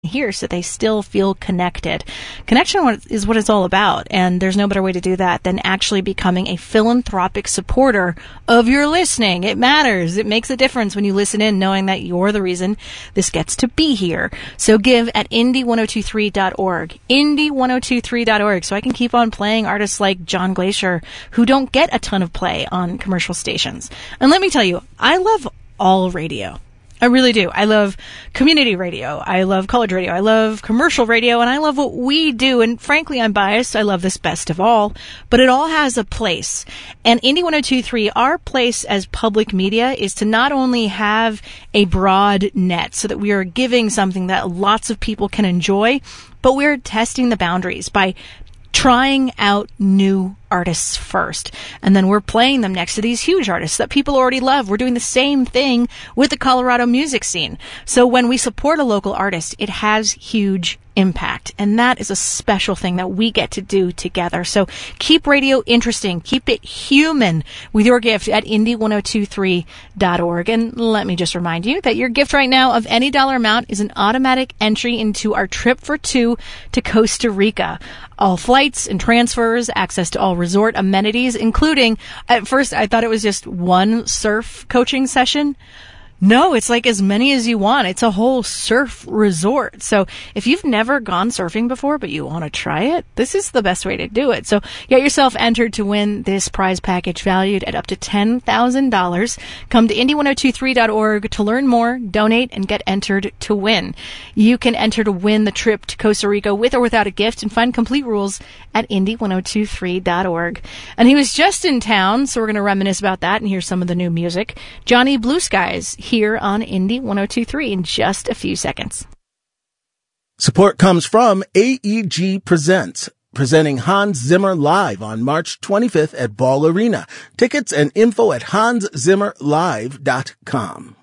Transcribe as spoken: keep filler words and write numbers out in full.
here so they still feel connected. Connection is what it's all about, and there's no better way to do that than actually becoming a philanthropic supporter of your listening. It matters. It makes a difference when you listen in knowing that you're the reason this gets to be here. So give at indie ten twenty-three dot org. indie ten twenty-three dot org, so I can keep on playing artists like John Glacier who don't get a ton of play on commercial stations. And let me tell you, I love all radio. I really do. I love community radio. I love college radio. I love commercial radio, and I love what we do. And frankly, I'm biased. I love this best of all, but it all has a place. And Indie ten twenty-three, our place as public media is to not only have a broad net so that we are giving something that lots of people can enjoy, but we're testing the boundaries by trying out new artists first. And then we're playing them next to these huge artists that people already love. We're doing the same thing with the Colorado music scene. So when we support a local artist, it has huge impact. And that is a special thing that we get to do together. So keep radio interesting. Keep it human with your gift at indie ten twenty-three dot org. And let me just remind you that your gift right now of any dollar amount is an automatic entry into our trip for two to Costa Rica. All flights and transfers, access to all resort amenities, including, at first I thought it was just one surf coaching session. No, it's like as many as you want. It's a whole surf resort. So if you've never gone surfing before, but you want to try it, this is the best way to do it. So get yourself entered to win this prize package valued at up to ten thousand dollars. Come to indie ten twenty-three dot org to learn more, donate, and get entered to win. You can enter to win the trip to Costa Rica with or without a gift and find complete rules at indie ten twenty-three dot org. And he was just in town, so we're going to reminisce about that and hear some of the new music. Johnny Blue Skies here on Indie ten twenty-three in just a few seconds. Support comes from A E G Presents, presenting Hans Zimmer live on March twenty-fifth at Ball Arena. Tickets and info at hans zimmer live dot com.